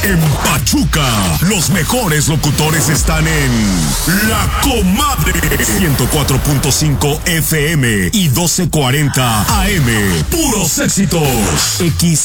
En Pachuca, los mejores locutores están en La Comadre 104.5 FM y 1240 AM. Puros éxitos. X